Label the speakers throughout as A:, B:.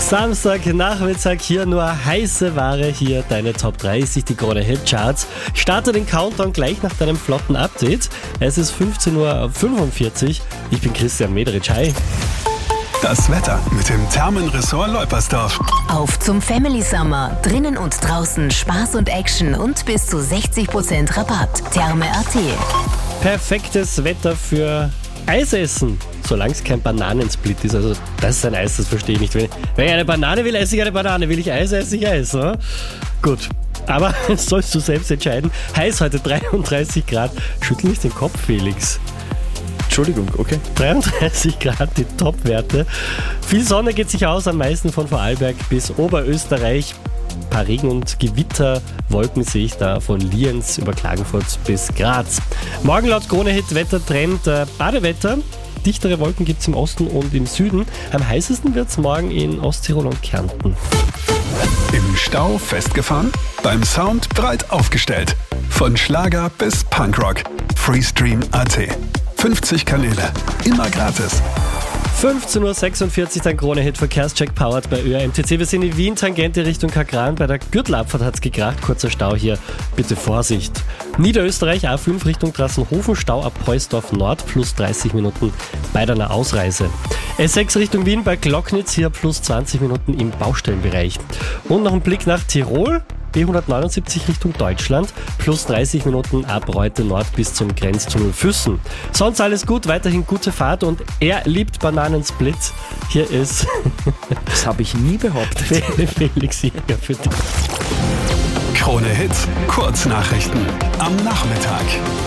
A: Samstagnachmittag hier nur heiße Ware, hier deine Top 30, die Krone Hit Charts. Ich starte den Countdown gleich nach deinem flotten Update. Es ist 15:45 Uhr. Ich bin Christian Mederitsch. Hi.
B: Das Wetter mit dem Thermenressort Leupersdorf.
C: Auf zum Family Summer. Drinnen und draußen Spaß und Action und bis zu 60% Rabatt. Therme.at.
A: Perfektes Wetter für Eisessen, solange es kein Bananensplit ist. Also das ist ein Eis, das verstehe ich nicht. Wenn ich eine Banane will, esse ich eine Banane. Will ich Eis, esse ich Eis. Oder? Gut, aber das sollst du selbst entscheiden. Heiß heute 33 Grad. Schüttel nicht den Kopf, Felix.
D: Entschuldigung, okay.
A: 33 Grad, die Topwerte. Viel Sonne geht sich aus, am meisten von Vorarlberg bis Oberösterreich. Ein paar Regen- und Gewitterwolken sehe ich da von Lienz über Klagenfurt bis Graz. Morgen laut Krone-Hit Wettertrend Badewetter. Dichtere Wolken gibt es im Osten und im Süden. Am heißesten wird es morgen in Osttirol und Kärnten.
B: Im Stau festgefahren? Beim Sound breit aufgestellt. Von Schlager bis Punkrock. Freestream.at. 50 Kanäle. Immer gratis.
A: 15:46 Uhr, dein Krone-Hit Verkehrscheck powered bei ÖRMTC. Wir sind in Wien, Tangente Richtung Kagran. Bei der Gürtelabfahrt hat es gekracht, kurzer Stau hier. Bitte Vorsicht. Niederösterreich, A5 Richtung Trassenhofen, Stau ab Heusdorf Nord, plus 30 Minuten bei deiner Ausreise. S6 Richtung Wien bei Glocknitz, hier plus 20 Minuten im Baustellenbereich. Und noch ein Blick nach Tirol. B179 Richtung Deutschland, plus 30 Minuten ab Reute Nord bis zum Grenztunnel Füssen. Sonst alles gut, weiterhin gute Fahrt und er liebt Bananensplit. Hier ist...
D: Das habe ich nie behauptet.
A: Felix Jäger für dich.
B: Krone Hits, Kurznachrichten am Nachmittag.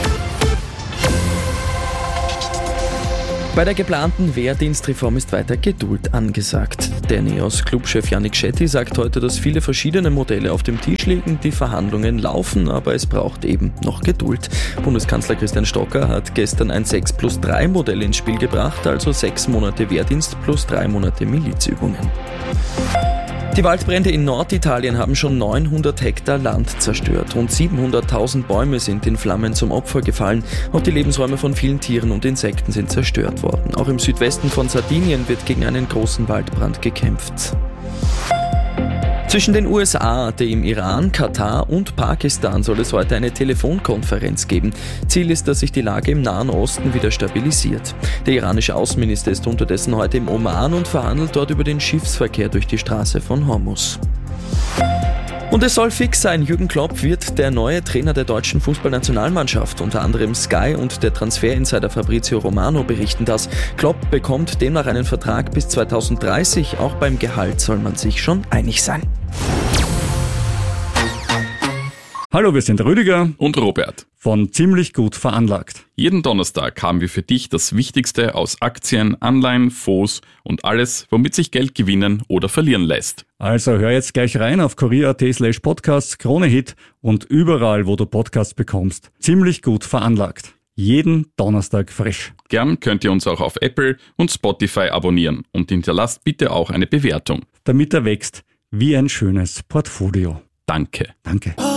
D: Bei der geplanten Wehrdienstreform ist weiter Geduld angesagt. Der NEOS-Clubchef Yannick Shetty sagt heute, dass viele verschiedene Modelle auf dem Tisch liegen, die Verhandlungen laufen, aber es braucht eben noch Geduld. Bundeskanzler Christian Stocker hat gestern ein 6+3 Modell ins Spiel gebracht, also 6 Monate Wehrdienst plus 3 Monate Milizübungen. Die Waldbrände in Norditalien haben schon 900 Hektar Land zerstört. Rund 700.000 Bäume sind in Flammen zum Opfer gefallen. Auch die Lebensräume von vielen Tieren und Insekten sind zerstört worden. Auch im Südwesten von Sardinien wird gegen einen großen Waldbrand gekämpft. Zwischen den USA, dem Iran, Katar und Pakistan soll es heute eine Telefonkonferenz geben. Ziel ist, dass sich die Lage im Nahen Osten wieder stabilisiert. Der iranische Außenminister ist unterdessen heute im Oman und verhandelt dort über den Schiffsverkehr durch die Straße von Hormuz. Und es soll fix sein, Jürgen Klopp wird der neue Trainer der deutschen Fußballnationalmannschaft. Unter anderem Sky und der Transferinsider Fabrizio Romano berichten das. Klopp bekommt demnach einen Vertrag bis 2030. Auch beim Gehalt soll man sich schon einig sein.
E: Hallo, wir sind Rüdiger
F: und Robert
E: von Ziemlich gut veranlagt.
F: Jeden Donnerstag haben wir für dich das Wichtigste aus Aktien, Anleihen, Fonds und alles, womit sich Geld gewinnen oder verlieren lässt.
E: Also hör jetzt gleich rein auf kurier.at/podcasts, Krone-Hit und überall, wo du Podcasts bekommst. Ziemlich gut veranlagt. Jeden Donnerstag frisch.
F: Gern könnt ihr uns auch auf Apple und Spotify abonnieren und hinterlasst bitte auch eine Bewertung.
E: Damit er wächst wie ein schönes Portfolio.
F: Danke.
E: Danke.